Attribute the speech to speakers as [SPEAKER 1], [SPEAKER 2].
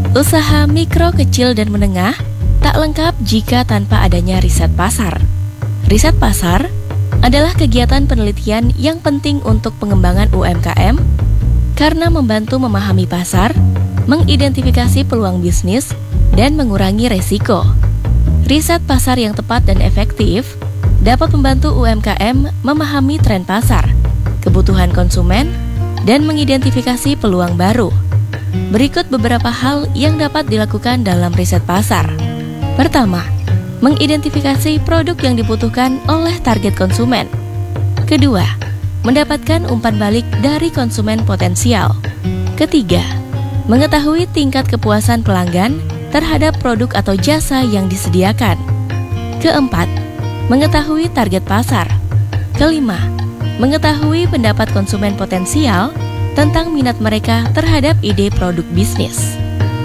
[SPEAKER 1] Usaha mikro, kecil, dan menengah tak lengkap jika tanpa adanya riset pasar. Riset pasar adalah kegiatan penelitian yang penting untuk pengembangan UMKM karena membantu memahami pasar, mengidentifikasi peluang bisnis, dan mengurangi resiko. Riset pasar yang tepat dan efektif dapat membantu UMKM memahami tren pasar, kebutuhan konsumen, dan mengidentifikasi peluang baru. Berikut beberapa hal yang dapat dilakukan dalam riset pasar. Pertama, mengidentifikasi produk yang dibutuhkan oleh target konsumen. Kedua, mendapatkan umpan balik dari konsumen potensial. Ketiga, mengetahui tingkat kepuasan pelanggan terhadap produk atau jasa yang disediakan. Keempat, mengetahui target pasar. Kelima, mengetahui pendapat konsumen potensial tentang minat mereka terhadap ide produk bisnis.